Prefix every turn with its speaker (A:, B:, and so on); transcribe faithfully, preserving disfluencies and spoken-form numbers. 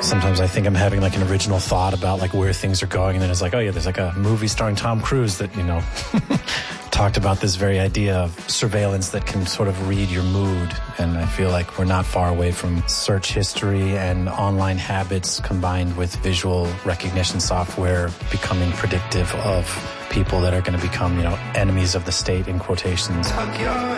A: Sometimes I think I'm having like an original thought about like where things are going, and then it's like, oh yeah, there's like a movie starring Tom Cruise that, you know, talked about this very idea of surveillance that can sort of read your mood. And I feel like we're not far away from search history and online habits combined with visual recognition software becoming predictive of people that are going to become, you know, enemies of the state in quotations.